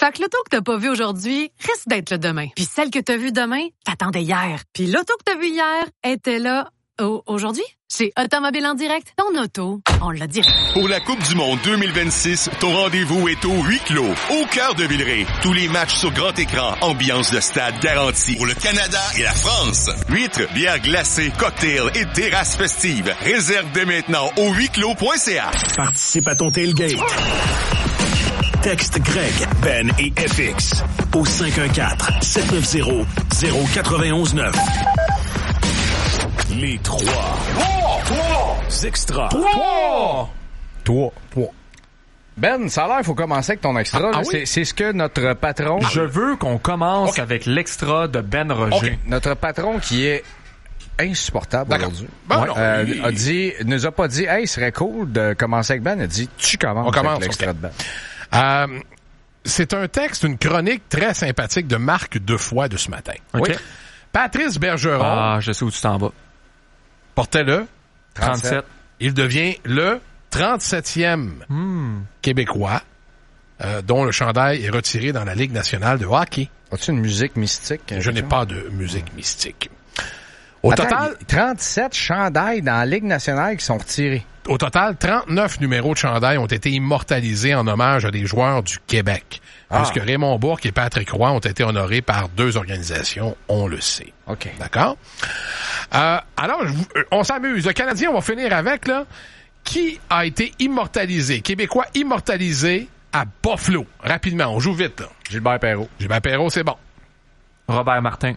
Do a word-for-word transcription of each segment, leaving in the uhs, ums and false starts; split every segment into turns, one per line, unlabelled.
Fait que l'auto que t'as pas vue aujourd'hui risque d'être là demain. Puis celle que t'as vue demain, t'attendais hier. Puis l'auto que t'as vue hier était là au- aujourd'hui. Chez Automobile en direct, ton auto, on l'a direct.
Pour la Coupe du monde deux mille vingt-six, ton rendez-vous est au huis clos, au cœur de Villeray. Tous les matchs sur grand écran, ambiance de stade garantie. Pour le Canada et la France. Huîtres, bières glacées, cocktails et terrasses festives. Réserve dès maintenant au huis clos point c a.
Participe à ton tailgate. Texte Greg, Ben et F X au cinq un quatre, sept neuf zéro, zéro neuf un neuf. Les trois. Trois! Trois! Extra.
Trois! Trois. Trois. Ben, ça a l'air qu'il faut commencer avec ton extra.
Ah,
là.
ah oui?
c'est, c'est ce que notre patron...
Je veux qu'on commence
Okay.
avec l'extra de Ben Roger.
Okay. Notre patron qui est insupportable
D'accord.
aujourd'hui.
Ben
Ouais.
non,
euh,
il-
a dit, nous a pas dit, hey, ce serait cool de commencer avec Ben. Il a dit, tu commences
On commence,
avec l'extra
okay.
de Ben.
Euh, c'est un texte, une chronique très sympathique de Marc Defoy de ce matin.
OK.
Oui. Patrice Bergeron.
Ah, je sais où tu t'en vas.
Portait-le.
trente-sept.
Il devient le trente-septième
Hmm.
Québécois euh, dont le chandail est retiré dans la Ligue nationale de hockey.
As-tu une musique mystique?
Je n'ai pas de musique mystique. Au
Attends,
total,
il- trente-sept chandails dans la Ligue nationale qui sont retirés.
Au total, trente-neuf numéros de chandail ont été immortalisés en hommage à des joueurs du Québec.
Ah.
Puisque Raymond Bourque et Patrick Roy ont été honorés par deux organisations, on le sait.
OK.
D'accord? Euh, alors, je vous- euh, on s'amuse. Le Canadien, on va finir avec, là. Qui a été immortalisé? Québécois immortalisé à Buffalo. Rapidement, on joue vite, là.
Gilbert Perrault.
Gilbert Perrault, c'est bon.
Robert Martin.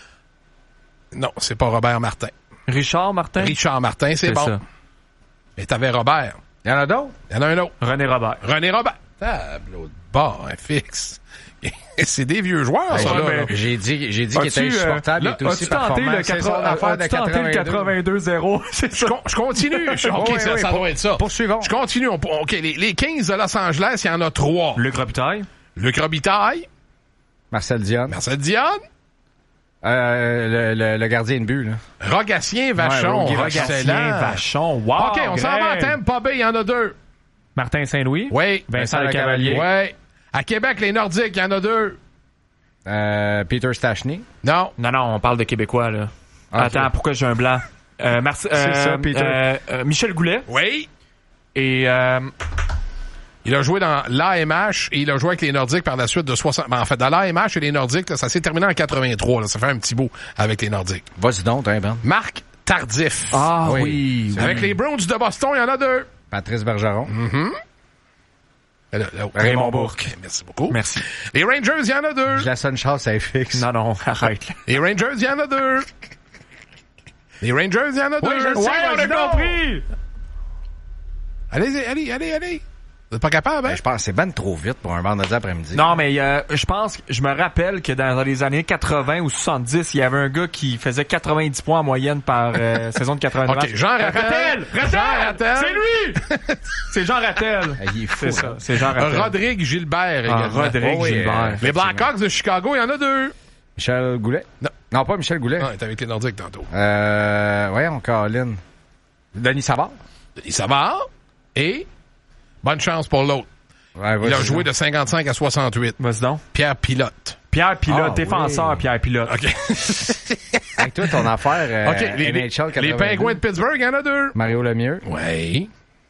Non, c'est pas Robert Martin.
Richard Martin.
Richard Martin, c'est,
C'est
bon.
ça.
Mais t'avais Robert.
Il y en a d'autres?
Il y en a un autre.
René Robert.
René Robert. Tableau de bord, un fixe. C'est des vieux joueurs, ça,
Hey,
là.
là,
là.
J'ai dit, j'ai dit qu'il
As-tu,
était insupportable.
euh,
il est
là,
aussi
as-tu tenté
performant.
le
C'est son
quatre-vingts
affaire de
as-tu tenté le
quatre-vingt-deux.
quatre-vingt-deux zéro? C'est
Je,
ça.
con- je continue. Je- OK,
Oui,
ça,
oui,
ça
pour-
doit être ça.
poursuivons.
Je continue. On- OK, les, les Kings de Los Angeles, il y en a trois.
Luc Robitaille.
Luc Robitaille,
Marcel Dion.
Marcel Dion,
Euh, le, le, le gardien de but, là.
Rogatien Vachon.
Ouais,
Rogatien
Excellent.
Vachon. Wow.
OK, on s'en va en
Greg.
thème. Pas B, il y en a deux.
Martin Saint-Louis.
Oui.
Vincent Le Cavalier.
Oui. À Québec, les Nordiques, il y en a deux.
Euh, Peter Stachny.
Non.
Non, non, on parle de Québécois, là.
Ah,
Attends,
ok.
pourquoi j'ai un blanc? Euh, Marc- euh,
ça, Peter.
euh, euh, Michel Goulet.
Oui.
Et euh,
Il a joué dans l'A M H et il a joué avec les Nordiques par la suite de soixante... Ben, en fait, dans l'A M H et les Nordiques, là, ça s'est terminé en quatre-vingt-trois. Là. Ça fait un petit bout avec les Nordiques.
Vas-y donc, hein, Ben.
Marc Tardif.
Ah
Oui.
oui. oui.
Avec les Browns de Boston, il y en a deux.
Patrice Bergeron.
Mm-hmm. Là, là, là,
Raymond Bourque.
Merci beaucoup.
Merci.
Les Rangers, il y en a deux.
Jason Charles à F X.
Non, non, arrête. là.
Les Rangers, il y en a deux. Les Rangers, il y en a deux.
Oui, je le sais,
Ouais, on a
vas-y donc.
compris.
Allez, allez, allez, allez. Vous êtes pas capable, hein?
Ben, je pense que c'est ben trop vite pour un vendredi après-midi.
Non, mais euh, je pense, que je me rappelle que dans les années quatre-vingts ou soixante-dix, il y avait un gars qui faisait quatre-vingt-dix points en moyenne par euh, saison de quatre-vingts.
OK, Jean Rattel.
Rattel! Rattel!
Jean Rattel.
C'est lui! C'est Jean Rattel.
Ah, il est fou.
C'est ça,
hein.
c'est Jean Rattel.
Rodrigue Gilbert
Ah,
également.
Rodrigue
Oh oui,
Gilbert.
euh,
Les Blackhawks de Chicago, il y en a deux.
Michel Goulet.
Non.
Non, pas Michel Goulet.
Ah, t'es avec les Nordiques tantôt.
Euh, voyons, Caroline. Denis Savard.
Denis Savard. Et, bonne chance pour l'autre.
Ouais,
Il a
vas-y
joué
donc.
de cinquante-cinq à soixante-huit.
Vas-y donc.
Pierre Pilote.
Pierre Pilote,
Ah,
défenseur
oui.
Pierre Pilote.
OK.
Avec toi, ton affaire, euh,
OK, les,
N
les,
H L
les
quatre-vingt-deux.
Pingouins de Pittsburgh, il y en a deux.
Mario Lemieux.
Oui.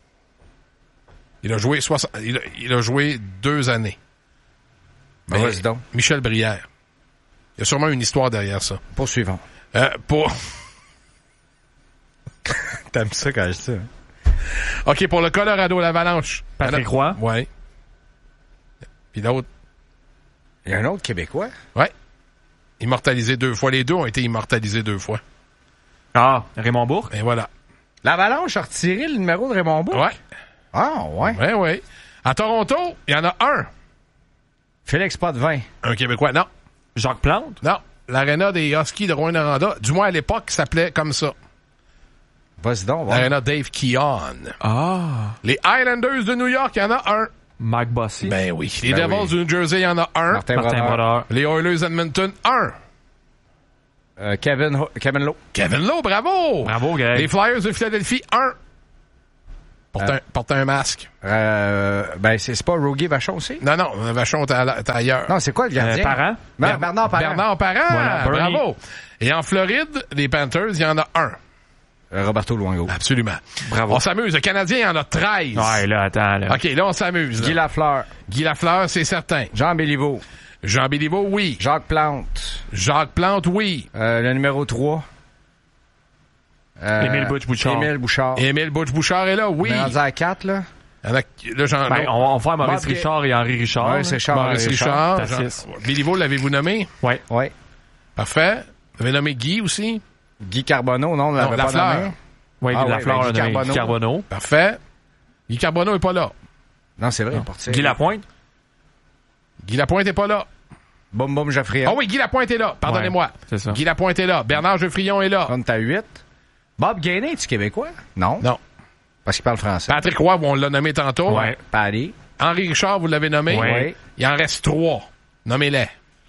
Il a joué soixante il, a, il a joué deux années.
Ben,
Mais
vas-y donc.
Michel Brière. Il y a sûrement une histoire derrière ça.
Poursuivons.
Euh, pour...
T'aimes ça quand je dis ça?
OK, pour le Colorado, l'Avalanche.
Patrick Roy.
Oui. Puis l'autre,
Il y a un autre Québécois.
ouais. Immortalisé deux fois. Les deux ont été immortalisés deux fois.
Ah, Raymond Bourque.
Et voilà.
L'Avalanche a retiré le numéro de Raymond Bourque.
Ouais.
Ah, ouais.
Ouais, ouais. À Toronto, il y en a un.
Félix Potvin.
Un Québécois. Non.
Jacques Plante.
Non. L'aréna des Huskies de Rouyn-Noranda, du moins à l'époque, s'appelait comme ça.
Vas-y donc, ouais.
L'aréna Dave Keon.
Ah.
Les Islanders de New York, il y en a un.
Mike Bossy.
Ben oui. Les
Ben
Devils
oui.
du New Jersey, il y en a un.
Martin,
Martin
Brodeur.
Brodeur.
Les Oilers d'Edmonton, un.
Euh, Kevin, Ho- Kevin Lowe.
Kevin Lowe, bravo.
Bravo, Greg.
Les Flyers de Philadelphie, un. Porte,
Euh,
un, porte un masque.
Euh, ben, c'est, c'est pas Roguet Vachon aussi?
Non, non, Vachon, t'es, à- t'es ailleurs.
Non, c'est quoi le gardien?
Euh, Parent?
Ber- Bernard Parent.
Bernard Parent.
Voilà, Bernie.
Bravo. Et en Floride, les Panthers, il y en a un.
Euh, Roberto Luongo.
Absolument.
Bravo.
On s'amuse. Le Canadien, il y en a treize.
Ouais, là, attends, là.
OK, là, on s'amuse.
Guy
là.
Lafleur.
Guy Lafleur, c'est certain.
Jean Béliveau.
Jean Béliveau, oui.
Jacques Plante.
Jacques Plante, oui.
Euh, le numéro trois. Euh,
Émile Butch-Bouchard.
Émile Bouchard.
Émile Butch-Bouchard est là, oui.
On est rendu à quatre, là.
Il y en a, là, Jean,
Ben, on, on va faire Maurice
Bob
Richard et Henri Richard.
Ouais,
là.
c'est Charles
Maurice
Richard.
Richard.
T'as
Jean-
six.
Béliveau, l'avez-vous nommé?
Ouais.
Ouais.
Parfait. Vous avez nommé Guy aussi?
Guy Carbonneau, non, on l'avait
Non,
pas
Lafleur.
nommé.
Ouais,
Ah
la
ouais,
fleur,
ben,
on
Guy
a nommé
Carbonneau.
Guy Carbonneau.
Parfait. Guy Carbonneau est pas là.
Non, c'est vrai, il portait.
Guy Lapointe.
Guy Lapointe est pas là.
Boum Boum Geoffrion.
Ah oui, Guy Lapointe est là. Pardonnez-moi.
Ouais, c'est ça.
Guy Lapointe est là. Bernard Geoffrion est là.
On est à huit. Bob Gainé, es-tu québécois? Non.
Non.
Parce qu'il parle français.
Patrick Roy, on l'a nommé tantôt.
Ouais.
Paris.
Henri Richard, vous l'avez nommé.
Ouais.
Il en reste trois. Nommez-les.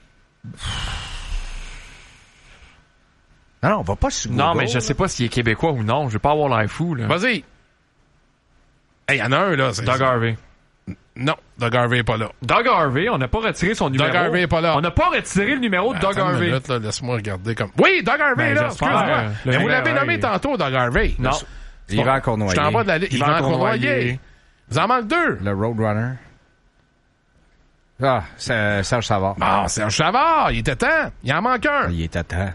Non, non, on va pas sur
Non,
Google,
mais je
là.
sais pas s'il est québécois ou non. Je vais pas avoir l'air fou, là.
Vas-y. Hey, il y en a un, là. c'est-
Doug Harvey.
Non, Doug Harvey est pas là.
Doug Harvey, on n'a pas retiré son numéro.
Doug Harvey est pas là.
On n'a pas retiré le numéro de Doug
Attends une
Harvey.
minute, là, laisse-moi regarder comme... Oui, Doug Harvey
Ben,
est là,
j'espère.
excuse-moi.
Le
Mais vous
numéro,
l'avez nommé
ouais.
tantôt, Doug Harvey.
Non.
C'est
Yvan
bon.
Cournoyer.
J'étais en bas de la liste.
Yvan
Yvan
Cournoyer.
Cournoyer. Vous en manque deux.
Le Roadrunner. Ah, c'est Serge Savard.
Bon, Serge Savard, il était temps. Il en manque un.
Il est à temps.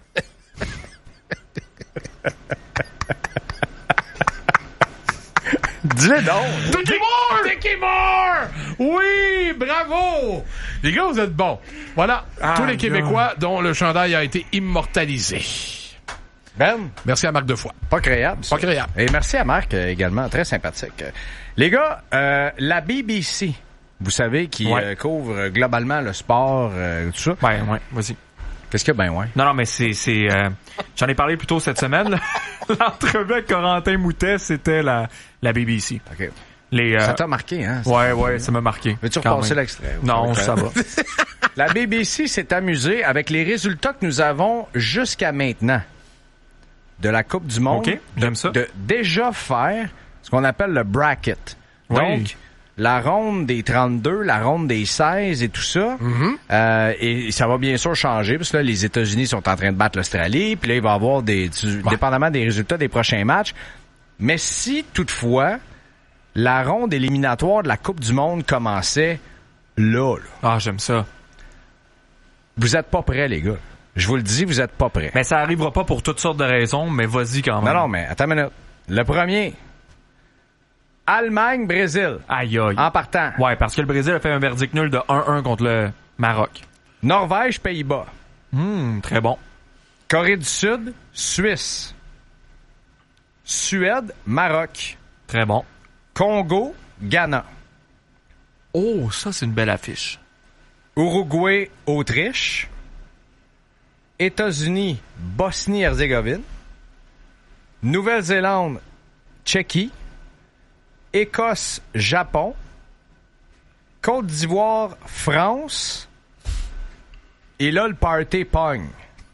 Dis-le donc.
Dickie Moore! Dickie Moore! Oui, bravo! Les gars, vous êtes bons. Voilà,
Ah,
tous les
God.
Québécois dont le chandail a été immortalisé.
Ben,
Merci à Marc Defoy.
pas créable. ça.
Pas créable.
Et merci à Marc euh, également, très sympathique. Euh, Les gars, euh, la B B C, vous savez, qui
Ouais.
euh, couvre euh, globalement le sport, euh, tout ça.
Ben, ouais, vas-y.
Qu'est-ce que ben ouais?
Non, non, mais c'est... c'est euh, j'en ai parlé plus tôt cette semaine. là. L'entrevue avec Corentin Moutet, c'était la, la B B C.
OK.
Les, euh,
Ça t'a marqué, hein?
ouais, ouais, ça m'a marqué.
Veux-tu
quand
repasser
même.
l'extrait?
Non,
Ok.
ça va.
La B B C s'est amusée avec les résultats que nous avons jusqu'à maintenant de la Coupe du Monde.
OK, j'aime ça.
De déjà faire ce qu'on appelle le bracket.
Oui.
Donc, la ronde des trente-deux, la ronde des seize et tout ça. Euh, et ça va bien sûr changer parce que là, les États-Unis sont en train de battre l'Australie. Puis là, il va y avoir des... du- dépendamment des résultats des prochains matchs. Mais si, toutefois, la ronde éliminatoire de la Coupe du Monde commençait là, là,
Ah, j'aime ça.
vous êtes pas prêts, les gars. Je vous le dis, vous êtes pas prêts.
Mais ça arrivera pas pour toutes sortes de raisons, mais vas-y quand même.
Non, non, mais attends une minute. Le premier, Allemagne-Brésil,
Aïe, aïe.
en partant.
Ouais, parce que le Brésil a fait un verdict nul de un un contre le Maroc.
Norvège-Pays-Bas.
Hum, très bon.
Corée du Sud, Suisse. Suède, Maroc.
Très bon.
Congo, Ghana.
Oh, ça, c'est une belle affiche.
Uruguay, Autriche. États-Unis, Bosnie-Herzégovine. Nouvelle-Zélande, Tchéquie. Écosse, Japon. Côte d'Ivoire, France. Et là, le party pogne.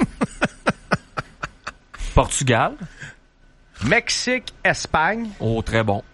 Portugal.
Mexique, Espagne.
Oh, très bon.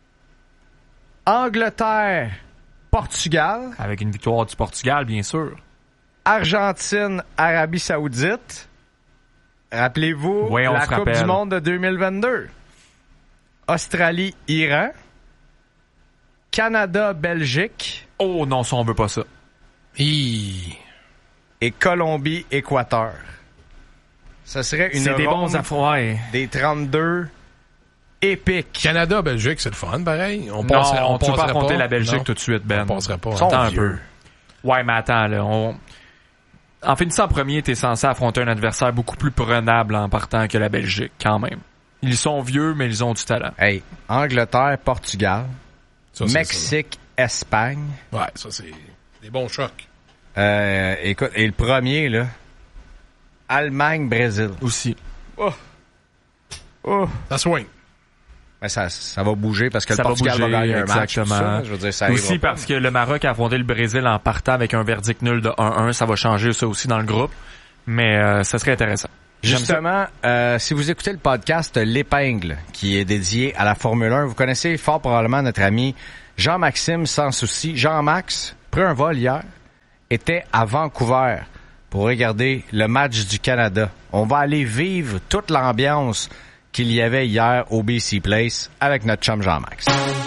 Angleterre, Portugal.
Avec une victoire du Portugal, bien sûr.
Argentine, Arabie Saoudite. Rappelez-vous
Oui, on
la
se
Coupe
rappelle.
du Monde de deux mille vingt-deux. Australie, Iran. Canada, Belgique.
Oh non, ça, on veut pas ça.
Hi.
Et Colombie, Équateur. Ce serait une
C'est des
ronde
bons affaires. Ouais.
des trente-deux épiques.
Canada, Belgique, c'est le fun, pareil. On
Non,
passerait, on
tu peux pas
passerait
affronter
pas.
la Belgique
Non.
tout de suite, Ben.
On passerait pas.
Ils sont
Attends un
vieux.
peu. Ouais, mais attends, là, on... En finissant premier, t'es censé affronter un adversaire beaucoup plus prenable en partant que la Belgique, quand même. Ils sont vieux, mais ils ont du talent.
Hey, Angleterre, Portugal.
Ça, c'est
Mexique, Espagne.
ça. Ouais, ça, c'est des bons chocs.
Euh, écoute, et le premier, là, Allemagne, Brésil.
Aussi.
Oh. Oh.
Ça swing.
Ben, ça, ça va bouger parce que
Ça
le
va
Portugal va,
bouger,
gagner un match.
exactement.
tout ça, je veux dire, ça
Aussi
arrivera pas.
parce que le Maroc a affronté le Brésil en partant avec un verdict nul de un un. Ça va changer ça aussi dans le groupe. Mais euh, ça serait intéressant.
Justement, euh, si vous écoutez le podcast L'Épingle, qui est dédié à la Formule un, vous connaissez fort probablement notre ami Jean-Maxime Sans Souci. Jean-Max, pris un vol hier, était à Vancouver pour regarder le match du Canada. On va aller vivre toute l'ambiance qu'il y avait hier au B C Place avec notre chum Jean-Max.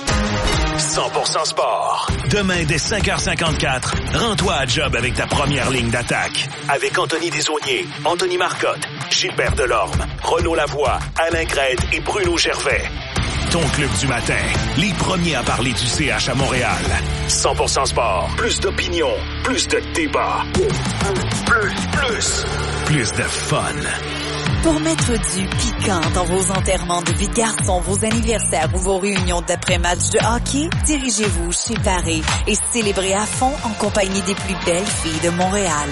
cent pour cent sport. Demain, dès cinq heures cinquante-quatre, rends-toi à job avec ta première ligne d'attaque. Avec Anthony Desaulniers, Anthony Marcotte, Gilbert Delorme, Renaud Lavoie, Alain Crête et Bruno Gervais. Ton club du matin, les premiers à parler du C H à Montréal. cent pour cent sport. Plus d'opinion, plus de débat. Plus, plus, plus de fun.
Pour mettre du piquant dans vos enterrements de vie de garçon, vos anniversaires ou vos réunions d'après-match de hockey, dirigez-vous chez Paris et célébrez à fond en compagnie des plus belles filles de Montréal.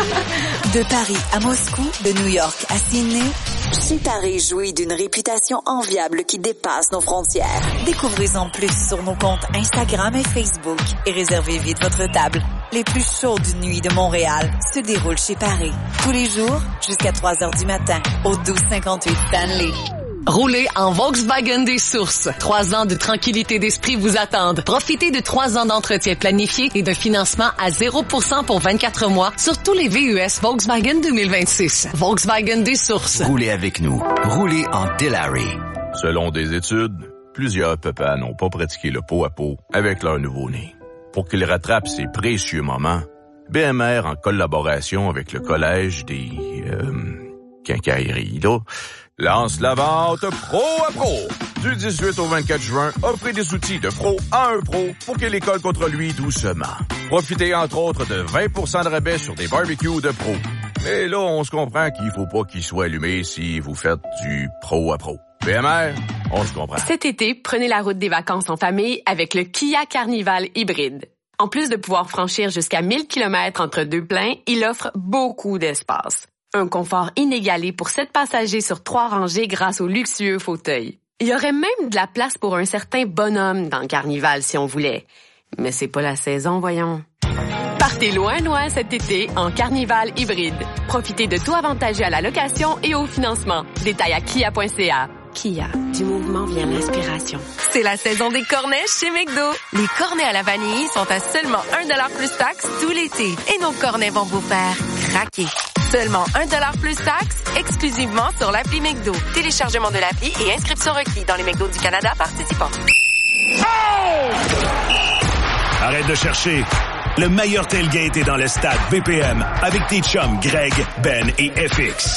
De Paris à Moscou, de New York à Sydney, chez Paris jouit d'une réputation enviable qui dépasse nos frontières. Découvrez-en plus sur nos comptes Instagram et Facebook et réservez vite votre table. Les plus chaudes nuits de Montréal se déroulent chez Paris. Tous les jours, jusqu'à trois heures du matin, au douze cinquante-huit Stanley.
Roulez en Volkswagen des Sources. Trois ans de tranquillité d'esprit vous attendent. Profitez de trois ans d'entretien planifié et d'un financement à zéro pour cent pour vingt-quatre mois sur tous les V U S Volkswagen deux mille vingt-six. Volkswagen des Sources.
Roulez avec nous. Roulez en Delary.
Selon des études, plusieurs papas n'ont pas pratiqué le pot à pot avec leur nouveau-né. Pour qu'ils rattrapent ces précieux moments, B M R, en collaboration avec le Collège des... Euh, quincailleries, là, lance la vente Pro à Pro. Du dix-huit au vingt-quatre juin, offrez des outils de pro à un pro pour qu'il les colle contre lui doucement. Profitez entre autres de vingt pour cent de rabais sur des barbecues de pro. Mais là, on se comprend qu'il faut pas qu'ils soient allumés si vous faites du pro à pro. B M R, on se comprend.
Cet été, prenez la route des vacances en famille avec le Kia Carnival hybride. En plus de pouvoir franchir jusqu'à mille kilomètres entre deux pleins, il offre beaucoup d'espace. Un confort inégalé pour sept passagers sur trois rangées grâce au luxueux fauteuil. Il y aurait même de la place pour un certain bonhomme dans le Carnival si on voulait. Mais c'est pas la saison, voyons. Partez loin, loin cet été en Carnival hybride. Profitez de tout avantageux à la location et au financement. Détails à kia point c a. Kia, du mouvement vient l'inspiration.
C'est la saison des cornets chez McDo. Les cornets à la vanille sont à seulement un dollar plus taxe tout l'été. Et nos cornets vont vous faire craquer. Seulement un dollar plus taxe, exclusivement sur l'appli McDo. Téléchargement de l'appli et inscription requis dans les McDo du Canada participants.
Oh! Arrête de chercher. Le meilleur tailgate est dans le stade B P M avec tes chums Greg, Ben et F X.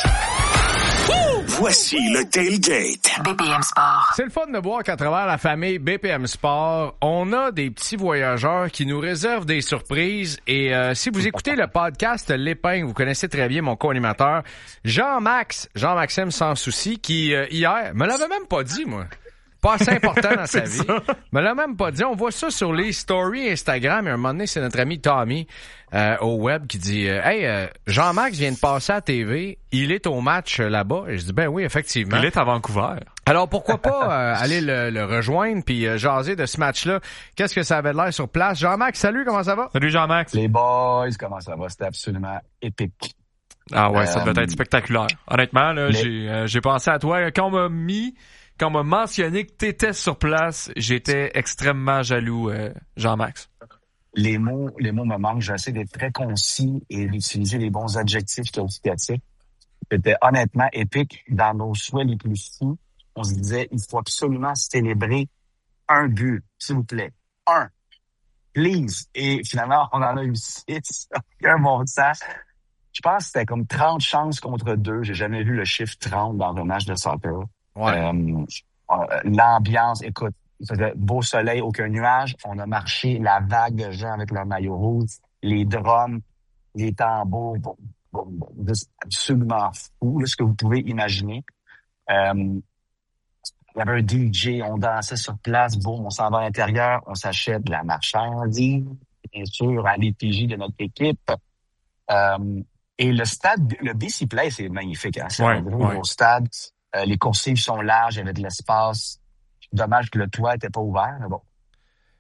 Voici le tailgate.
B P M Sport.
C'est le fun de voir qu'à travers la famille B P M Sport, on a des petits voyageurs qui nous réservent des surprises. Et euh, si vous écoutez le podcast L'Épingle, vous connaissez très bien mon co-animateur Jean-Max, Jean-Maxime Sans Souci, qui euh, hier me l'avait même pas dit, moi. Pas assez important dans sa vie. Ça. Me l'a même pas dit. On voit ça sur les stories Instagram. Et à un moment donné, c'est notre ami Tommy euh, au web qui dit euh, « Hey, euh, Jean-Max vient de passer à la T V. Il est au match euh, là-bas. » Et je dis « Ben oui, effectivement. »
Il est à Vancouver.
Alors, pourquoi pas euh, aller le, le rejoindre puis euh, jaser de ce match-là. Qu'est-ce que ça avait l'air sur place? Jean-Max, salut, comment ça va?
Salut Jean-Max.
Les boys, comment ça va? C'était absolument épique.
Ah ouais, ça
euh,
devait être spectaculaire. Honnêtement, là, les... j'ai, euh, j'ai pensé à toi. Quand on m'a mis... Quand on m'a mentionné que t'étais sur place, j'étais extrêmement jaloux, euh, Jean-Max.
Les mots, les mots me manquent. J'essaie d'être très concis et d'utiliser les bons adjectifs qualificatifs. C'était honnêtement épique. Dans nos souhaits les plus fous, on se disait, il faut absolument célébrer un but, s'il vous plaît. Un. Please. Et finalement, on en a eu six. Un bon sens. Je pense que c'était comme trente chances contre deux. J'ai jamais vu le chiffre trente dans un match de soccer. Ouais. Euh, l'ambiance, écoute, il faisait beau soleil, aucun nuage. On a marché la vague de gens avec leur maillot rouge, les drums, les tambours, bon, bon, bon, c'est absolument fou, là, ce que vous pouvez imaginer. Euh, il y avait un D J, on dansait sur place, boum, on s'en va à l'intérieur, on s'achète de la marchandise, bien sûr, à l'E P J de notre équipe. Euh, et le stade, le B C Place, c'est magnifique, hein? C'est
ouais,
un gros,
ouais.
gros stade. Euh, les coursives sont larges, il y avait de l'espace. Dommage que le toit était pas ouvert, mais bon.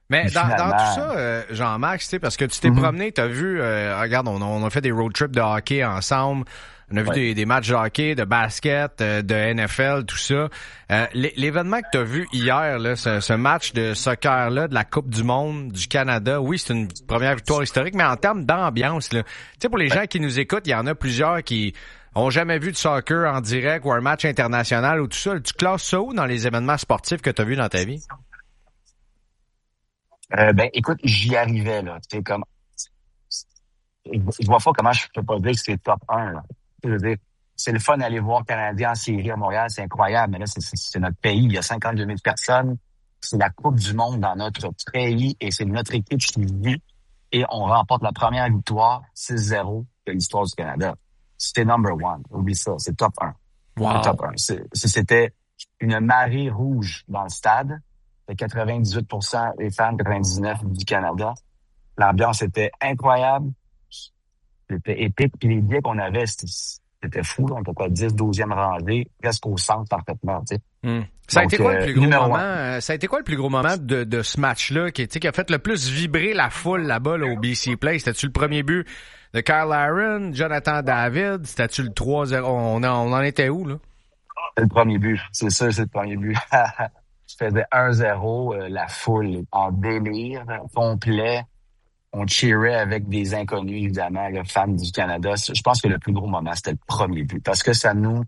Mais dans,
finalement...
dans tout ça, euh, Jean-Max, tu sais, parce que tu t'es mm-hmm. promené, t'as vu, euh, regarde, on, on a fait des road trips de hockey ensemble. On a vu ouais. des, des matchs de hockey, de basket, euh, de N F L, tout ça. Euh, l'événement que tu as vu hier, là, ce, ce match de soccer-là, de la Coupe du monde du Canada, oui, c'est une première victoire historique, mais en termes d'ambiance, là, tu sais, pour les ouais. gens qui nous écoutent, il y en a plusieurs qui ont jamais vu de soccer en direct ou un match international ou tout ça. Tu classes ça où dans les événements sportifs que tu as vus dans ta vie?
Euh, ben, écoute, j'y arrivais, là. Tu sais, comme, je vois pas comment je peux pas dire que c'est top un, là. Je veux dire, c'est le fun d'aller voir Canadien en série à Montréal, c'est incroyable, mais là, c'est, c'est, c'est notre pays, il y a cinquante-deux mille personnes, c'est la Coupe du monde dans notre pays, et c'est notre équipe qui vit, et on remporte la première victoire six zéro de l'histoire du Canada. C'était number one, oublie ça, c'est top un.
Wow.
C'est top un. C'est, c'était une marée rouge dans le stade, c'est quatre-vingt-dix-huit pour cent des fans, quatre-vingt-dix-neuf pour cent du Canada. L'ambiance était incroyable. C'était épique. Puis les billets qu'on avait, c'était, c'était fou. Là. On était quoi, dix, douzième rangée, presque au centre parfaitement. Tu sais.
Mm. Ça a
Donc,
été quoi le plus gros
euh,
moment? Euh, ça a été quoi le plus gros moment de, de ce match-là qui, qui a fait le plus vibrer la foule là-bas là, au B C Place? C'était-tu le premier but de Kyle Aaron, Jonathan David? C'était-tu le trois zéro? On, on en était où, là?
C'est le premier but. C'est ça, c'est le premier but. Je faisais un zéro, euh, la foule en délire complet. On cheerait avec des inconnus, évidemment, les fans du Canada. Je pense que le plus gros moment, c'était le premier but. Parce que ça nous...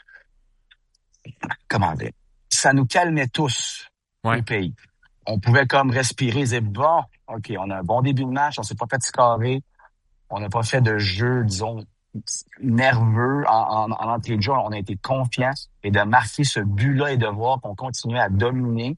Comment dire? Ça nous calmait tous
ouais.
au pays. On pouvait comme respirer et dire, bon, OK, on a un bon début de match, on s'est pas fait scorer. On n'a pas fait de jeu, disons, nerveux en, en, en entrée de jeu. On a été confiants. Et de marquer ce but-là et de voir qu'on continuait à dominer,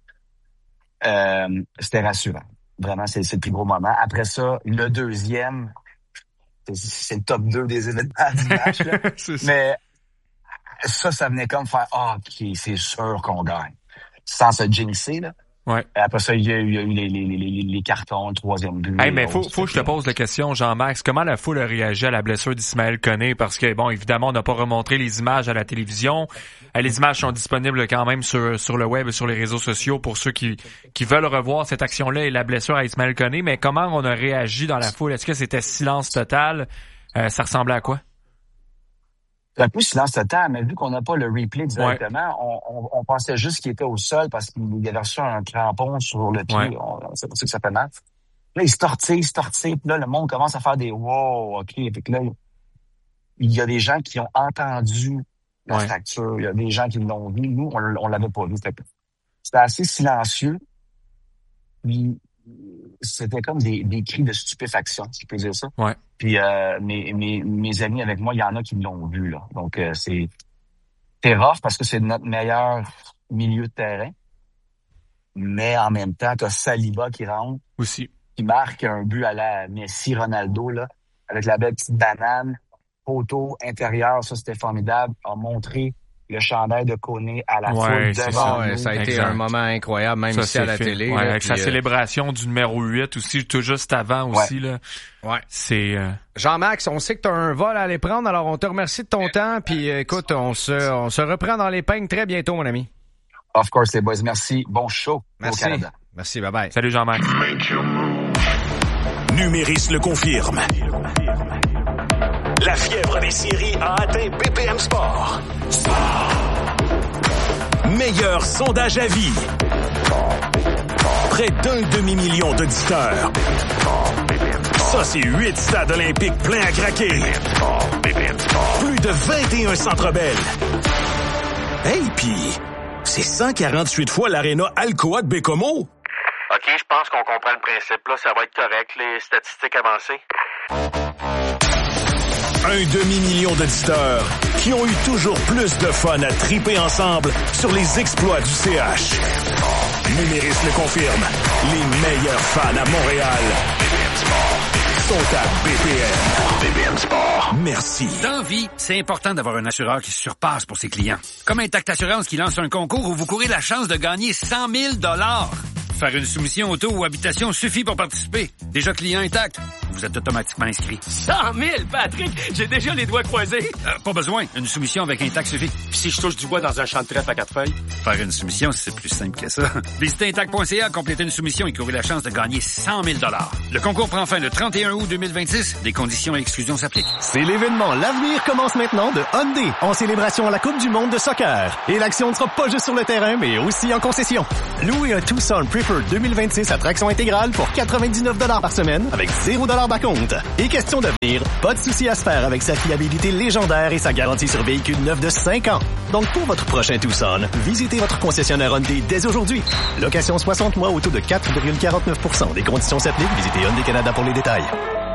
euh, c'était rassurant. Vraiment, c'est, c'est le plus gros moment. Après ça, le deuxième, c'est, c'est le top deux des événements du match. Là. Mais ça, ça venait comme faire ah, « OK, c'est sûr qu'on gagne ». Sans se jinxer, là.
Ouais.
Après ça, il y a eu, il y a eu les, les, les, les cartons, le troisième but.
Hey, mais faut, faut que je te pose la question, Jean-Max. Comment la foule a réagi à la blessure d'Ismaël Koné? Parce que, bon, évidemment, on n'a pas remontré les images à la télévision. Les images sont disponibles quand même sur, sur le web et sur les réseaux sociaux pour ceux qui, qui veulent revoir cette action-là et la blessure à Ismaël Koné. Mais comment on a réagi dans la foule? Est-ce que c'était silence total? Euh, ça ressemblait à quoi?
Un peu silence total, mais vu qu'on n'a pas le replay directement, ouais. on, on, on pensait juste qu'il était au sol parce qu'il avait reçu un crampon sur le pied. Ouais. On, c'est pour ça que ça fait mal. Là, il se tortille, il se tortille, puis là, le monde commence à faire des « wow, OK ». Fait que là, il y a des gens qui ont entendu la ouais. fracture. Il y a des gens qui l'ont vu. Nous, on, on l'avait pas vu. C'était assez silencieux. Puis, c'était comme des, des cris de stupéfaction, si je peux dire ça.
Ouais.
Puis euh, mes, mes, mes amis avec moi, il y en a qui l'ont vu, là. Donc, euh, c'est, c'est rough parce que c'est notre meilleur milieu de terrain. Mais en même temps, t'as Saliba qui rentre.
Aussi.
Qui marque un but à la Messi, Ronaldo, là, avec la belle petite banane. Poteau intérieur, ça, c'était formidable. A montré le chandail de Koné à la
ouais,
foule devant
ouais,
nous.
ça a été
exact.
un moment incroyable, même
ça,
ici à la
fait.
télé.
Ouais,
là,
avec sa
euh...
célébration du numéro huit aussi, tout juste avant aussi.
Ouais.
Là.
Ouais.
C'est, euh...
Jean-Max, on sait que tu as un vol à aller prendre, alors on te remercie de ton temps. Puis écoute, on se, on se reprend dans les peignes très bientôt, mon ami.
Of course, les boys. Merci. Bon show
Merci.
au Canada.
Merci, bye-bye.
Salut, Jean-Max.
Numéris le confirme. La fièvre des séries a atteint B P M Sport. Meilleur sondage à vie. Près d'un demi-million d'auditeurs. Ça, c'est huit stades olympiques pleins à craquer. Plus de vingt et un centres belles. Hey, pis c'est cent quarante-huit fois l'aréna Alcoa de Bécomo.
OK, je pense qu'on comprend le principe. Là, ça va être correct, les statistiques avancées.
Un demi-million d'auditeurs qui ont eu toujours plus de fun à triper ensemble sur les exploits du C H. Numéris le confirme. Les meilleurs fans à Montréal sont à B P M. B P M Sport. Merci.
Dans vie, c'est important d'avoir un assureur qui surpasse pour ses clients. Comme Intact Assurance qui lance un concours où vous courez la chance de gagner cent mille dollars. Faire une soumission auto ou habitation suffit pour participer. Déjà client intact, vous êtes automatiquement inscrit.
cent mille, Patrick! J'ai déjà les doigts croisés.
Euh, pas besoin, une soumission avec Intact suffit.
Puis si je touche du bois dans un champ de trèfle à quatre feuilles?
Faire une soumission, c'est plus simple que ça. Visitez intact point c a, compléter une soumission et courir la chance de gagner cent mille dollars. Le concours prend fin le trente et un août deux mille vingt-six. Des conditions et exclusions s'appliquent.
C'est l'événement. L'avenir commence maintenant de Hyundai en célébration à la Coupe du monde de soccer. Et l'action ne sera pas juste sur le terrain, mais aussi en concession. Louez un Tucson Preferred deux mille vingt-six à traction intégrale pour quatre-vingt-dix-neuf dollars par semaine avec zéro dollar d'acompte. Et question d'avenir, pas de souci à se faire avec sa fiabilité légendaire et sa garantie sur véhicule neuf de cinq ans. Donc pour votre prochain Tucson, visitez votre concessionnaire Hyundai dès aujourd'hui. Location soixante mois au taux de quatre virgule quarante-neuf pour cent. Des conditions s'appliquent. Visitez Hyundai Canada pour les détails.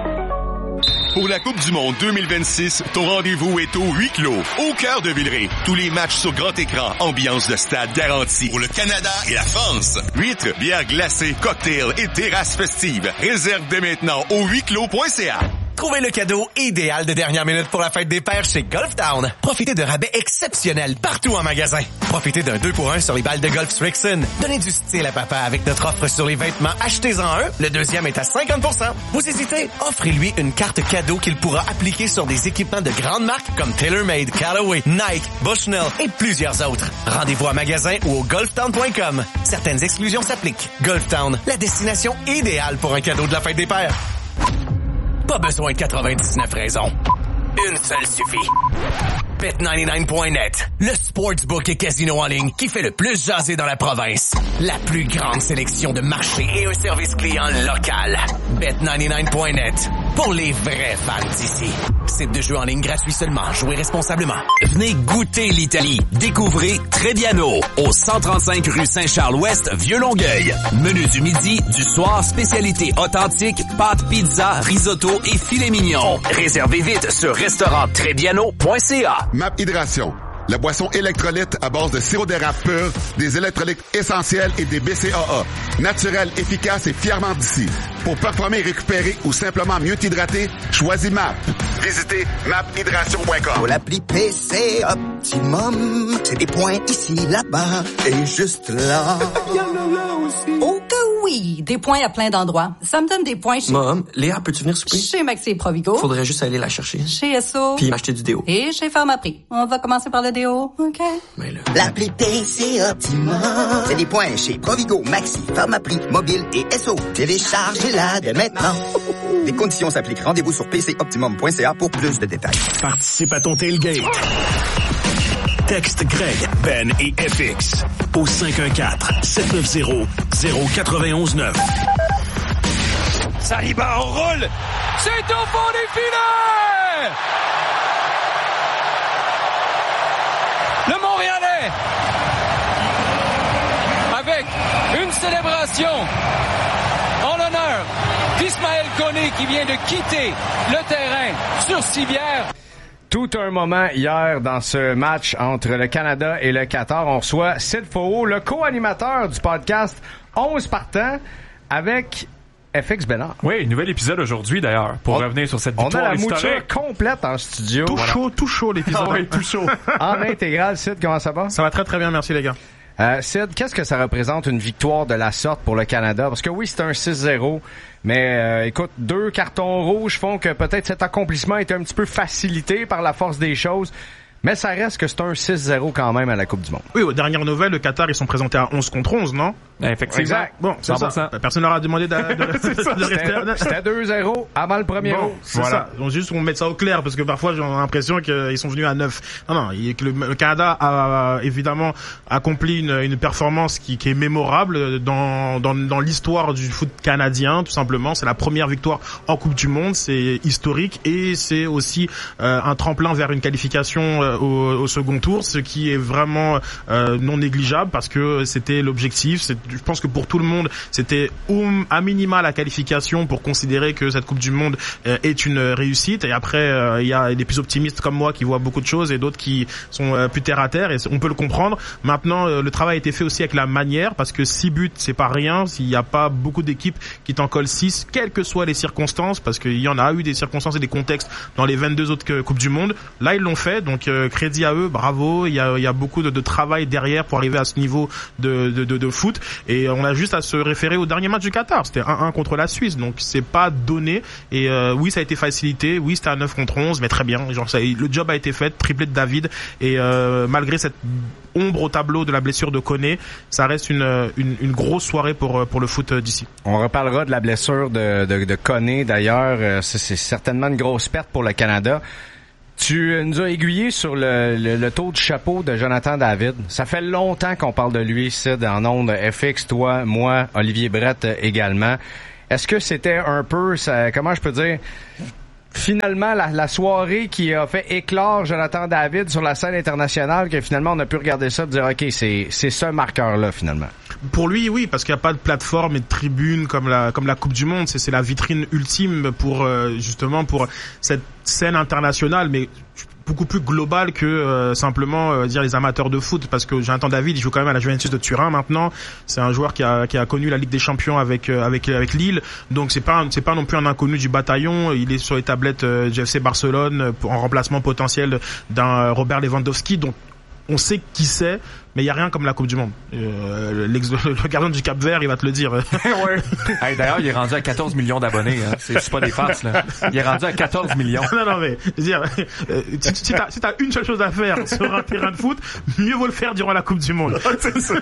Pour la Coupe du monde deux mille vingt-six, ton rendez-vous est au huis clos, au cœur de Villeray. Tous les matchs sur grand écran, ambiance de stade garantie. Pour le Canada et la France, huîtres, bières glacées, cocktails et terrasses festives. Réserve dès maintenant au huis clos point c a.
Trouvez le cadeau idéal de dernière minute pour la fête des pères chez Golf Town. Profitez de rabais exceptionnels partout en magasin. Profitez d'un deux pour un sur les balles de golf Strixon. Donnez du style à papa avec notre offre sur les vêtements. Achetez-en un, le deuxième est à cinquante pour cent. Vous hésitez? Offrez-lui une carte cadeau qu'il pourra appliquer sur des équipements de grandes marques comme TaylorMade, Callaway, Nike, Bushnell et plusieurs autres. Rendez-vous en magasin ou au golf town point com. Certaines exclusions s'appliquent. Golf Town, la destination idéale pour un cadeau de la fête des pères. Pas besoin de quatre-vingt-dix-neuf raisons. Une seule suffit. Bet quatre-vingt-dix-neuf point net, le sportsbook et casino en ligne qui fait le plus jaser dans la province. La plus grande sélection de marchés et un service client local. Bet quatre-vingt-dix-neuf point net, pour les vrais fans d'ici. Site de jeu en ligne gratuit seulement. Jouez responsablement.
Venez goûter l'Italie. Découvrez Trebbiano, au cent trente-cinq rue Saint-Charles-Ouest, Vieux-Longueuil. Menu du midi, du soir, spécialité authentique, pâtes, pizza, risotto et filet mignon. Réservez vite sur restaurant trebbiano point c a.
Map Hydration, la boisson électrolyte à base de sirop d'érable pur, des électrolytes essentiels et des B C A A. Naturel, efficace et fièrement d'ici. Pour performer, récupérer ou simplement mieux t'hydrater, choisis M A P. Visitez map hydration point com.
Pour l'appli P C Optimum, c'est des points ici, là-bas et juste là.
Oh que oui, des points à plein d'endroits. Ça me donne des points chez...
Mom, Léa, peux-tu venir souper?
Chez Maxi et Provigo.
Faudrait juste aller la chercher.
Chez S O.
Puis m'acheter du déo.
Et chez Pharmaprix. On va commencer par le déo, OK?
Mais là...
L'appli P C Optimum, c'est des points chez Provigo, Maxi, Pharmaprix, Mobile et S O. Téléchargez-la dès maintenant. Les conditions s'appliquent. Rendez-vous sur p c optimum point c a pour plus de détails.
Participe à ton tailgate. Texte Greg, Ben et F X au cinq un quatre, sept neuf zéro, zéro neuf un neuf.
Saliba, on roule! C'est au fond des filets! Le Montréalais, avec une célébration en l'honneur d'Ismaël Koné qui vient de quitter le terrain sur civière.
Tout un moment hier dans ce match entre le Canada et le Qatar. On reçoit Sid Faux, le co-animateur du podcast onze partants avec F X Bénard.
Oui, nouvel épisode aujourd'hui d'ailleurs, pour on, revenir sur cette victoire
on a la
historique.
mouture complète en studio.
Tout
voilà.
chaud, tout chaud l'épisode.
Ah oui, tout chaud.
En intégrale, Sid, comment ça va?
Ça va très très bien, merci les gars.
Euh, Sid, qu'est-ce que ça représente une victoire de la sorte pour le Canada? Parce que oui, c'est un six zéro, mais euh, écoute, deux cartons rouges font que peut-être cet accomplissement est un petit peu facilité par la force des choses. Mais ça reste que c'est un six zéro quand même à la Coupe du Monde.
Oui, aux dernières nouvelles, le Qatar, ils sont présentés à onze contre onze, non?
Effectivement.
Exact. Bon, c'est
cent pour cent.
Ça. Personne leur a demandé de, de, de, de rester.
C'était deux zéro avant le premier
bon,
round.
C'est voilà. Ça. Donc juste, on met ça au clair, parce que parfois, j'ai l'impression qu'ils sont venus à neuf. Non, non, que le, le Canada a évidemment accompli une, une performance qui, qui est mémorable dans, dans, dans l'histoire du foot canadien, tout simplement. C'est la première victoire en Coupe du Monde, c'est historique, et c'est aussi euh, un tremplin vers une qualification euh, au, au second tour, ce qui est vraiment euh, non négligeable, parce que c'était l'objectif. C'est, je pense que pour tout le monde, c'était um, à minima la qualification pour considérer que cette Coupe du Monde euh, est une réussite. Et après, euh, il y a des plus optimistes comme moi qui voient beaucoup de choses et d'autres qui sont euh, plus terre à terre, et on peut le comprendre. Maintenant, euh, le travail a été fait aussi avec la manière, parce que six buts, c'est pas rien. S'il n'y a pas beaucoup d'équipes qui t'en collent six, quelles que soient les circonstances, parce qu'il y en a eu des circonstances et des contextes dans les vingt-deux autres Coupes du Monde. Là, ils l'ont fait, donc euh, crédit à eux, bravo. Il y a, il y a beaucoup de, de travail derrière pour arriver à ce niveau de, de, de, de foot. Et on a juste à se référer au dernier match du Qatar. C'était un un contre la Suisse, donc c'est pas donné. Et euh, oui, ça a été facilité. Oui, c'était à neuf contre onze, mais très bien. Genre, ça, le job a été fait, triplé de David. Et euh, malgré cette ombre au tableau de la blessure de Koné, ça reste une, une, une grosse soirée pour pour le foot d'ici.
On reparlera de la blessure de, de, de Koné. D'ailleurs, c'est, c'est certainement une grosse perte pour le Canada. Tu nous as aiguillé sur le, le, le taux de chapeau de Jonathan David. Ça fait longtemps qu'on parle de lui, Sid, en ondes F X, toi, moi, Olivier Brett également. Est-ce que c'était un peu, ça, comment je peux dire, finalement la, la soirée qui a fait éclore Jonathan David sur la scène internationale, que finalement on a pu regarder ça et dire ok, c'est c'est ce marqueur-là finalement?
Pour lui, oui, parce qu'il n'y a pas de plateforme et de tribune comme la comme la Coupe du Monde. C'est c'est la vitrine ultime pour euh, justement pour cette scène internationale, mais beaucoup plus globale que euh, simplement euh, dire les amateurs de foot, parce que Jonathan David, il joue quand même à la Juventus de Turin maintenant. C'est un joueur qui a qui a connu la Ligue des Champions avec euh, avec avec Lille, donc c'est pas c'est pas non plus un inconnu du bataillon. Il est sur les tablettes euh, du F C Barcelone euh, en remplacement potentiel d'un euh, Robert Lewandowski, donc on sait qui c'est. Mais il y a rien comme la Coupe du Monde. Euh, le gardien du Cap-Vert, il va te le dire.
Ouais. Hey, d'ailleurs, il est rendu à quatorze millions d'abonnés. Hein. C'est, c'est pas des farces, là. Il est rendu à quatorze millions.
Non, non, mais je veux dire, euh, si, si t'as si t'as une seule chose à faire sur un terrain de foot, mieux vaut le faire durant la Coupe du Monde. C'est ça.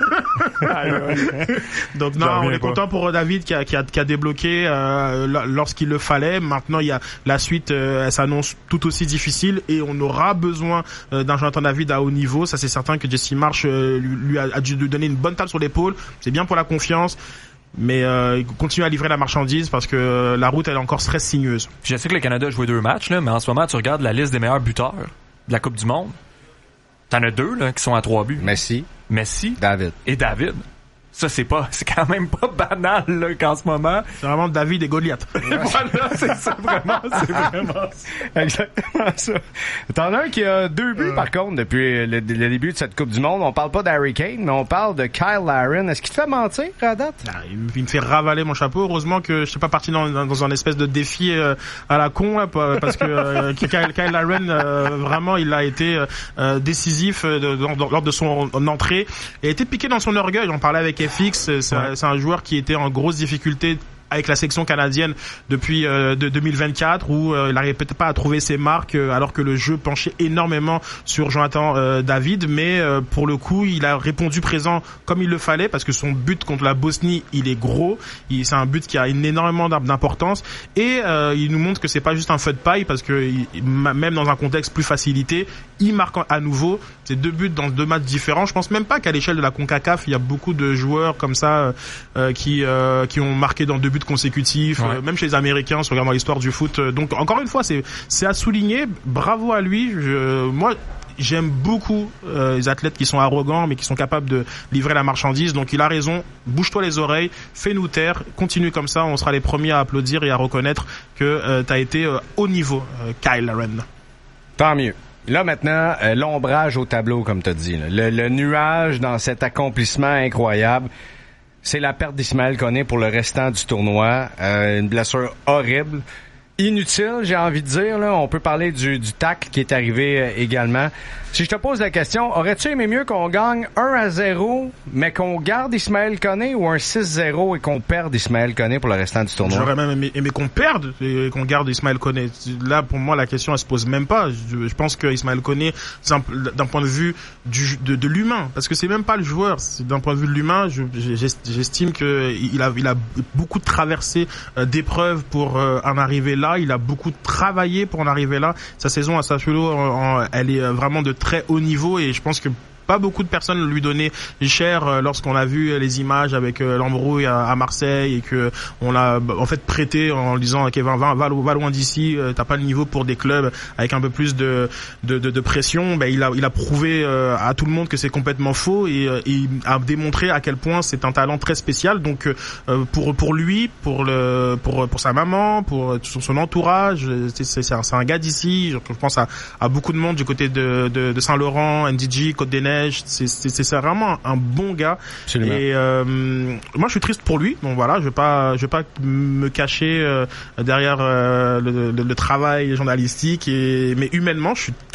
Donc non, on est pas. content pour David qui a qui a, qui a débloqué euh, lorsqu'il le fallait. Maintenant, il y a la suite. Euh, elle s'annonce tout aussi difficile et on aura besoin euh, d'un Jonathan David à haut niveau. Ça, c'est certain que Jesse Marsch euh, lui a, a dû lui donner une bonne tape sur l'épaule. C'est bien pour la confiance, mais euh, il continue à livrer la marchandise parce que euh, la route elle est encore très sinueuse.
Je sais que le Canada a joué deux matchs là, mais en ce moment tu regardes la liste des meilleurs buteurs de la Coupe du Monde. T'en as deux là qui sont à trois buts.
Messi,
Messi,
David
et David. Ça, c'est pas, c'est quand même pas banal, là, qu'en ce moment.
C'est vraiment David et Goliath.
Voilà, c'est ça, vraiment, c'est vraiment ça.
Exactement ça. T'en as un qui a deux buts, euh... par contre, depuis le, le début de cette Coupe du Monde. On parle pas d'Harry Kane, mais on parle de Kyle Larin. Est-ce qu'il te fait mentir, à date?
Ah, il me fait ravaler mon chapeau. Heureusement que je suis pas parti dans, dans un espèce de défi euh, à la con, là, parce que euh, Kyle, Kyle Larin, euh, vraiment, il a été euh, décisif euh, de, de, de, lors de son entrée. Il a été piqué dans son orgueil. On parlait avec F X, c'est, ouais. c'est un joueur qui était en grosse difficulté avec la section canadienne depuis euh, de deux mille vingt-quatre, où euh, il n'arrivait peut-être pas à trouver ses marques euh, alors que le jeu penchait énormément sur Jonathan euh, David, mais euh, pour le coup il a répondu présent comme il le fallait, parce que son but contre la Bosnie il est gros, il, c'est un but qui a une énormément d'importance, et euh, il nous montre que c'est pas juste un feu de paille, parce que il, même dans un contexte plus facilité, il marque à nouveau. C'est deux buts dans deux matchs différents. Je pense même pas qu'à l'échelle de la CONCACAF il y a beaucoup de joueurs comme ça euh, qui euh, qui ont marqué dans deux buts consécutifs, ouais. euh, même chez les Américains, si on regarde l'histoire du foot. Donc encore une fois, c'est c'est à souligner. Bravo à lui. Je, moi, j'aime beaucoup euh, les athlètes qui sont arrogants, mais qui sont capables de livrer la marchandise. Donc il a raison. Bouge-toi les oreilles, fais-nous taire, continue comme ça. On sera les premiers à applaudir et à reconnaître que euh, t'as été euh, au niveau, euh, Kyle Larin.
Tant mieux. Là, maintenant, euh, l'ombrage au tableau, comme tu as dit. Là. Le, le nuage dans cet accomplissement incroyable, c'est la perte d'Ismaël Koné pour le restant du tournoi. Euh, une blessure horrible. Inutile, j'ai envie de dire. Là. On peut parler du, du tacle qui est arrivé euh, également. Si je te pose la question, aurais-tu aimé mieux qu'on gagne un à zéro, mais qu'on garde Ismaël Koné, ou un six zéro et qu'on perde Ismaël Koné pour le restant du tournoi?
J'aurais même aimé, aimé qu'on perde et qu'on garde Ismaël Koné. Là, pour moi, la question, elle se pose même pas. Je, je pense que Ismaël Koné, d'un point de vue du, de, de l'humain, parce que c'est même pas le joueur, c'est d'un point de vue de l'humain, je, j'estime que il a, il a beaucoup traversé euh, d'épreuves pour euh, en arriver là. Il a beaucoup travaillé pour en arriver là. Sa saison à Sassuolo, en, en, elle est vraiment de très haut niveau, et je pense que pas beaucoup de personnes lui donnaient cher euh, lorsqu'on a vu les images avec euh, l'embrouille à, à Marseille, et que on l'a en fait prêté en disant ok, va, va, va, va loin d'ici, euh, t'as pas le niveau pour des clubs avec un peu plus de de, de, de pression. Ben il a il a prouvé euh, à tout le monde que c'est complètement faux, et, euh, et il a démontré à quel point c'est un talent très spécial. Donc euh, pour pour lui, pour le pour pour sa maman, pour son, son entourage, c'est c'est, c'est, un, c'est un gars d'ici. Je pense à à beaucoup de monde du côté de de, de Saint-Laurent, N D G, Côte-des-Neiges. C'est, c'est, c'est vraiment un bon gars. Absolument. Et euh, moi, je suis triste pour lui. Donc voilà, je vais pas, je vais pas me cacher euh, derrière euh, le, le, le travail journalistique. Et mais humainement, je suis très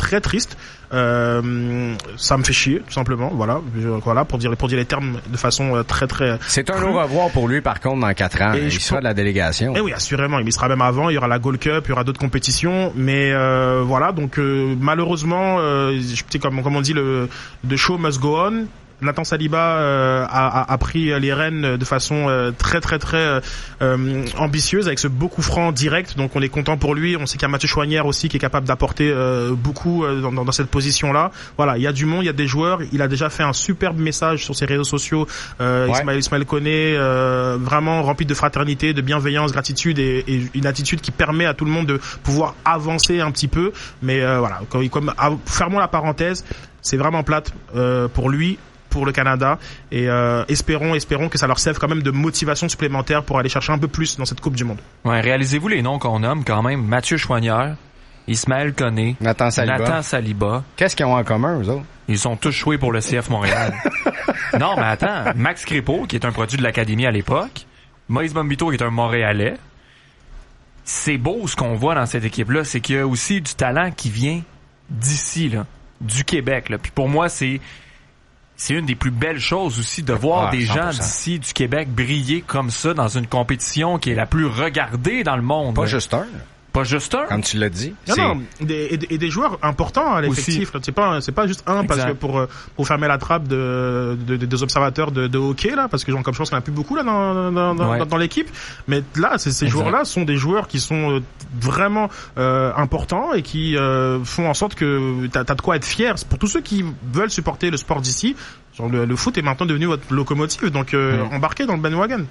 très triste. Euh, ça me fait chier, tout simplement. Voilà, je, voilà pour dire pour dire les termes de façon euh, très très.
C'est un au revoir pour lui, par contre, dans quatre ans. Et il sera de la délégation.
Eh oui, assurément. Il sera même avant. Il y aura la Gold Cup, il y aura d'autres compétitions. Mais euh, voilà, donc euh, malheureusement, euh, comme comme on dit, le the show must go on. Nathan Saliba euh, a, a, a pris les rênes de façon euh, très très très euh, ambitieuse avec ce beau coup franc direct, donc on est content pour lui. On sait qu'il y a Mathieu Chouanière aussi qui est capable d'apporter euh, beaucoup euh, dans, dans cette position là. Voilà, il y a du monde, il y a des joueurs. Il a déjà fait un superbe message sur ses réseaux sociaux, euh, ouais. Ismaël, Ismaël Koné, euh, vraiment rempli de fraternité, de bienveillance, gratitude et, et une attitude qui permet à tout le monde de pouvoir avancer un petit peu. Mais euh, voilà, comme, comme fermons la parenthèse, c'est vraiment plate euh, pour lui, pour le Canada, et euh, espérons espérons que ça leur serve quand même de motivation supplémentaire pour aller chercher un peu plus dans cette Coupe du Monde.
Ouais, réalisez-vous les noms qu'on nomme quand même: Mathieu Chouanière, Ismaël Koné,
Nathan Saliba.
Nathan Saliba.
Qu'est-ce qu'ils ont en commun, eux autres?
Ils sont tous joués pour le C F Montréal. Non, mais attends, Max Crépeau, qui est un produit de l'Académie à l'époque, Moïse Bombito, qui est un Montréalais. C'est beau ce qu'on voit dans cette équipe-là, c'est qu'il y a aussi du talent qui vient d'ici, là, du Québec, là. Puis pour moi, c'est C'est une des plus belles choses aussi de voir ah, des cent pour cent gens d'ici, du Québec, briller comme ça dans une compétition qui est la plus regardée dans le monde.
Pas juste un.
Pas juste un.
Comme tu l'as dit.
Non, non, des, et, des, et des joueurs importants à l'effectif. C'est pas, c'est pas juste un, exact. Parce que pour, pour fermer la trappe de, de, de des observateurs de, de hockey, là, parce que genre, comme je pense qu'il n'y en a plus beaucoup, là, dans, dans, dans, ouais. dans, dans l'équipe. Mais là, ces, ces joueurs-là sont des joueurs qui sont vraiment, euh, importants et qui, euh, font en sorte que t'as, t'as de quoi être fier. Pour tous ceux qui veulent supporter le sport d'ici, genre, le, le foot est maintenant devenu votre locomotive. Donc, euh, mmh. embarquez dans le bandwagon.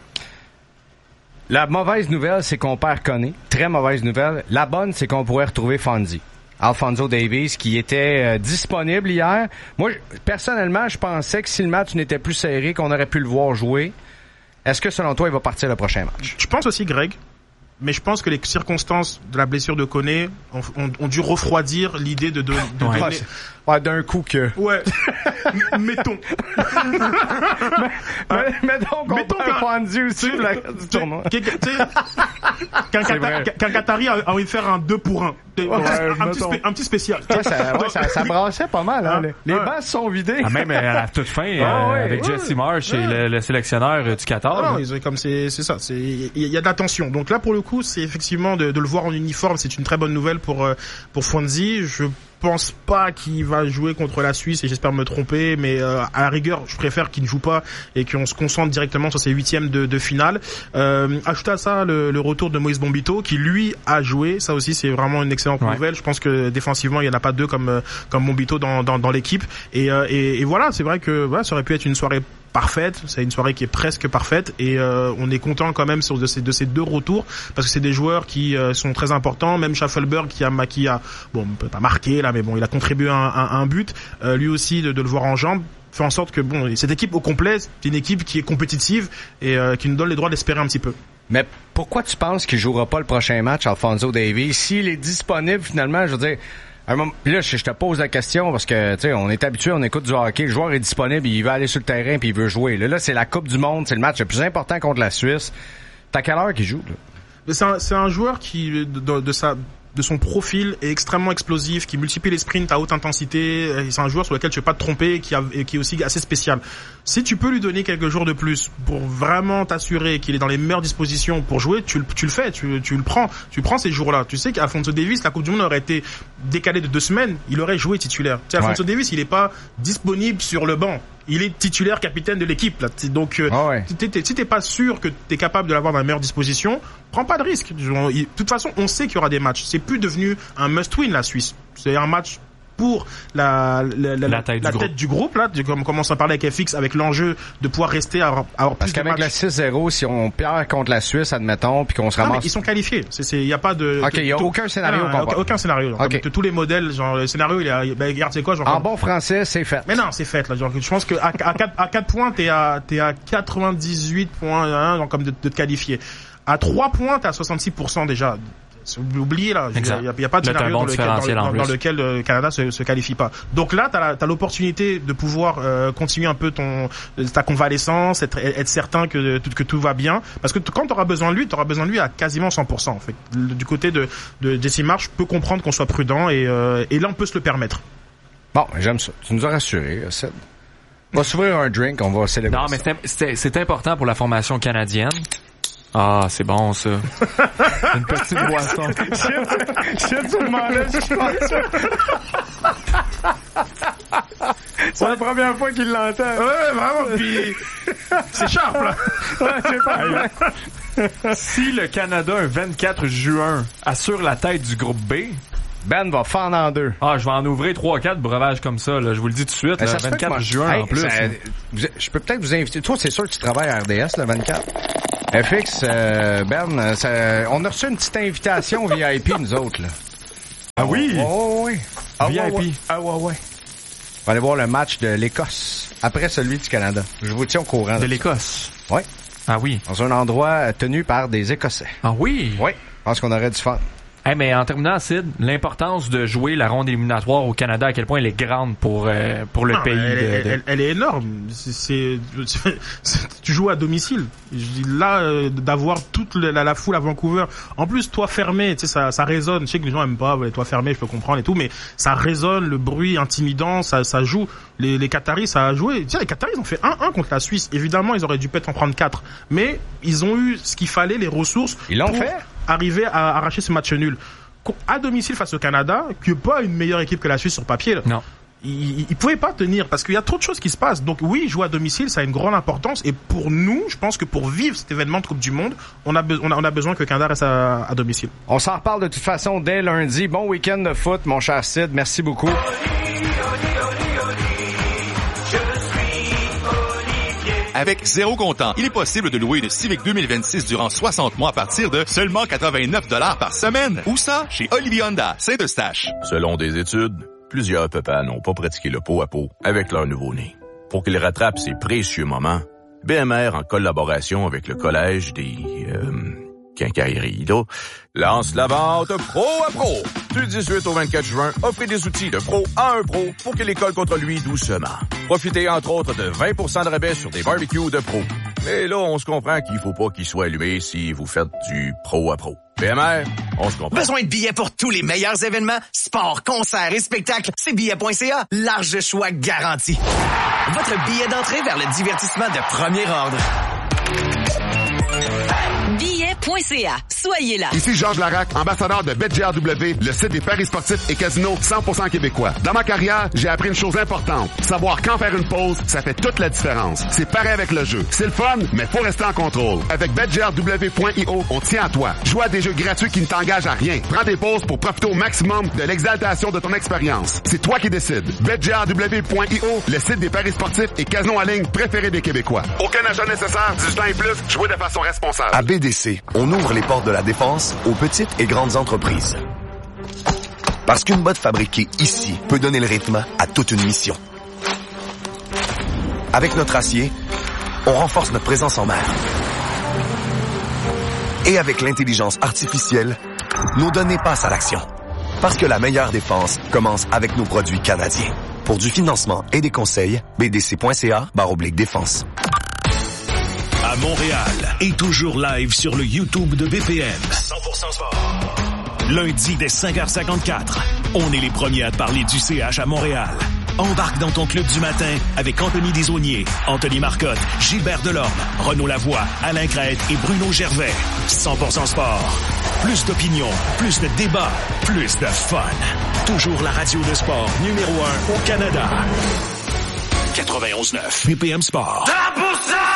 La mauvaise nouvelle, c'est qu'on perd Koné. Très mauvaise nouvelle. La bonne, c'est qu'on pourrait retrouver Fonzie. Alphonso Davies, qui était euh, disponible hier. Moi, personnellement, je pensais que si le match n'était plus serré, qu'on aurait pu le voir jouer. Est-ce que, selon toi, il va partir le prochain match?
Je pense aussi, Greg. Mais je pense que les circonstances de la blessure de Koné ont, ont, ont dû refroidir l'idée de, de, de
ouais.
donner...
Ouais, d'un coup que...
Ouais. Mettons.
mais, mais, mettons qu'on mettons prend un Fonzie aussi de la, du tournoi.
Qu'un Qatari Qatari a envie de faire un deux pour un. Ouais, un, petit spé, un petit spécial.
Ouais, ça, ouais, ça, ça brassait pas mal. Hein. Les, les ouais. bancs sont vidés.
Ah, même à la toute fin, euh, ah, ouais, avec ouais. Jesse Marsh ouais. et le, le sélectionneur du Qatar.
Ah, non, comme c'est, c'est ça. Il y a de la tension. Donc là, pour le coup, c'est effectivement de, de le voir en uniforme. C'est une très bonne nouvelle pour pour Fonzie. Je pense pas qu'il va jouer contre la Suisse et j'espère me tromper, mais euh, à la rigueur, je préfère qu'il ne joue pas et qu'on se concentre directement sur ses huitièmes de, de finale. Euh, ajoute à ça le, le retour de Moïse Bombito qui lui a joué. Ça aussi, c'est vraiment une excellente ouais. nouvelle. Je pense que défensivement, il y en a pas deux comme comme Bombito dans dans, dans l'équipe. Et, euh, et et voilà, c'est vrai que voilà, ça aurait pu être une soirée parfaite, c'est une soirée qui est presque parfaite et euh, on est content quand même sur de ces de ces deux retours parce que c'est des joueurs qui euh, sont très importants. Même Schaffelberg qui a qui a bon, on peut pas marquer là, mais bon, il a contribué à un, à un but. Euh, lui aussi de, de le voir en jambes fait en sorte que bon, cette équipe au complet, c'est une équipe qui est compétitive et euh, qui nous donne les droits d'espérer un petit peu.
Mais pourquoi tu penses qu'il jouera pas le prochain match, Alphonso Davies, s'il est disponible finalement? Je veux dire. Un moment, là, je te pose la question parce que, tu sais, on est habitué, on écoute du hockey, le joueur est disponible, il veut aller sur le terrain puis il veut jouer. Là, là, c'est la Coupe du Monde, c'est le match le plus important contre la Suisse. T'as quelle heure qu'il joue, là?
Mais c'est un, c'est un joueur qui, de, de sa, de son profil est extrêmement explosif, qui multiplie les sprints à haute intensité. C'est un joueur sur lequel tu ne veux pas te tromper et qui, a, et qui est aussi assez spécial. Si tu peux lui donner quelques jours de plus pour vraiment t'assurer qu'il est dans les meilleures dispositions pour jouer, tu, tu le fais, tu, tu le prends, tu prends ces jours-là. Tu sais qu'Alphonso Davies, la Coupe du Monde aurait été décalée de deux semaines, il aurait joué titulaire. Tu sais, Alphonso ouais. Davies, il est pas disponible sur le banc. Il est titulaire capitaine de l'équipe, là. Donc, euh, oh ouais. si t'es, si t'es pas sûr que t'es capable de l'avoir dans la meilleure disposition, prends pas de risque. De toute façon, on sait qu'il y aura des matchs. C'est plus devenu un must-win, la Suisse. C'est un match pour la, la, la, la, tête, la du tête du groupe, là, comme on commence à parler avec F X, avec l'enjeu de pouvoir rester à avoir, avoir plus
Parce
de matchs.
Parce qu'avec la six zéro, si on perd contre la Suisse, admettons, puis qu'on se ramasse...
Non, mais ils sont qualifiés. C'est, c'est, y a pas de...
Ok, il y a aucun scénario.
Non, non, aucun, aucun scénario. Genre, okay. Tous les modèles, genre, le scénario, il est, ben, regarde, c'est quoi, genre...
En bon français, c'est fait.
Mais non, c'est fait, là. Genre, je pense que, à, à quatre, à quatre points, t'es à, t'es à quatre-vingt-dix-huit points, hein, genre, comme de, de te qualifier. À trois points, t'es à soixante-six pour cent déjà. oubliez là, il n'y a, y a pas de
là,
scénario
bon
dans, lequel, dans, dans, dans lequel le Canada se, se qualifie pas. Donc là, t'as, t'as l'opportunité de pouvoir euh, continuer un peu ton ta convalescence, être, être certain que que tout va bien, parce que t- quand t'auras besoin de lui, t'auras besoin de lui à quasiment cent pour cent en fait. Le, du côté de de Jesse Marsh, je peux comprendre qu'on soit prudent et euh, et là on peut se le permettre.
Bon, j'aime ça. Tu nous as rassuré, Sid. On va s'ouvrir un drink, on va célébrer.
Non, mais c'est, c'est, c'est important pour la formation canadienne. Ah, c'est bon, ça. Une petite boisson.
Shit, tu m'enlèves, je
C'est la première fois qu'il l'entend.
Ouais, vraiment, pis c'est sharp, là.
Ouais, c'est pas
Si le Canada, un vingt-quatre juin, assure la tête du groupe B,
Ben va fendre en deux.
Ah, je vais en ouvrir trois quatre breuvages comme ça, là. Je vous le dis tout de suite,
là,
le vingt-quatre
moi...
juin
hey,
en plus.
Ça... Je peux peut-être vous inviter. Toi, c'est sûr que tu travailles à R D S le vingt-quatre. F X, euh, Ben, ça... on a reçu une petite invitation V I P, nous autres, là.
Ah oui?
Oh, oui. Ah,
V I P.
Ouais, ouais. Ah ouais, ouais. On va aller voir le match de l'Écosse, après celui du Canada. Je vous tiens au courant.
De l'Écosse?
Oui.
Ah oui.
Dans un endroit tenu par des Écossais.
Ah oui?
Oui. Je pense qu'on aurait du fun.
Hey, mais en terminant, Sid, l'importance de jouer la ronde éliminatoire au Canada, à quel point elle est grande pour euh, pour le
non,
pays.
Elle,
de,
elle,
de...
Elle, elle est énorme. C'est, c'est, c'est, tu joues à domicile. Je dis là, euh, d'avoir toute la, la, la foule à Vancouver. En plus, toi fermé, tu sais, ça, ça résonne. Je sais que les gens aiment pas, ouais, toi fermé, je peux comprendre et tout, mais ça résonne, le bruit intimidant, ça, ça joue. Les, les Qataris, ça a joué. Tu sais, les Qataris, ils ont fait un un contre la Suisse. Évidemment, ils auraient dû peut-être en prendre quatre, mais ils ont eu ce qu'il fallait, les ressources.
Ils l'ont
pour
fait.
Arriver à arracher ce match nul. À domicile face au Canada, qui n'est pas une meilleure équipe que la Suisse sur papier. Là.
Non.
Ils ne pouvaient pas tenir parce qu'il y a trop de choses qui se passent. Donc oui, jouer à domicile, ça a une grande importance. Et pour nous, je pense que pour vivre cet événement de Coupe du Monde, on a, be- on a, on a besoin que le Canada reste à, à domicile.
On s'en reparle de toute façon dès lundi. Bon week-end de foot, mon cher Sid. Merci beaucoup.
Avec zéro comptant, il est possible de louer une Civic deux mille vingt-six durant soixante mois à partir de seulement quatre-vingt-neuf dollars par semaine. Où ça? Chez Olivier Honda, Saint-Eustache.
Selon des études, plusieurs papas n'ont pas pratiqué le pot à pot avec leur nouveau-né. Pour qu'ils rattrapent ces précieux moments, B M R, en collaboration avec le Collège des... Euh, quincailleries, là, lance la vente pro à pro. Du dix-huit au vingt-quatre juin, offrez des outils de pro à un pro pour qu'il les colle contre lui doucement. Profitez entre autres de vingt pour cent de rabais sur des barbecues de pro. Mais là, on se comprend qu'il faut pas qu'il soit allumé si vous faites du pro à pro. B M R, on se comprend.
Besoin de billets pour tous les meilleurs événements? Sport, concerts et spectacles, c'est billets point c a. Large choix garanti. Votre billet d'entrée vers le divertissement de premier ordre.
billets point c a. Soyez là.
Ici Georges Larac, ambassadeur de BetGRW, le site des paris sportifs et casinos cent pour cent québécois. Dans ma carrière, j'ai appris une chose importante. Savoir quand faire une pause, ça fait toute la différence. C'est pareil avec le jeu. C'est le fun, mais faut rester en contrôle. Avec bet g r w point i o, on tient à toi. Joue à des jeux gratuits qui ne t'engagent à rien. Prends tes pauses pour profiter au maximum de l'exaltation de ton expérience. C'est toi qui décides. bet g r w point i o, le site des paris sportifs et casinos en ligne préféré des Québécois. Aucun achat nécessaire, dix-huit ans et plus, jouez de façon responsable.
À B D C, on ouvre les portes de la défense aux petites et grandes entreprises. Parce qu'une botte fabriquée ici peut donner le rythme à toute une mission. Avec notre acier, on renforce notre présence en mer. Et avec l'intelligence artificielle, nos données passent à l'action. Parce que la meilleure défense commence avec nos produits canadiens. Pour du financement et des conseils, b d c point c a barre oblique défense.
À Montréal et toujours live sur le YouTube de B P M. cent pour cent sport. Lundi dès cinq heures cinquante-quatre, on est les premiers à te parler du C H à Montréal. Embarque dans ton club du matin avec Anthony Desaulniers, Anthony Marcotte, Gilbert Delorme, Renaud Lavoie, Alain Crête et Bruno Gervais. cent pour cent sport. Plus d'opinion, plus de débats, plus de fun. Toujours la radio de sport numéro un au Canada. quatre-vingt-onze neuf B P M Sport.
cent pour cent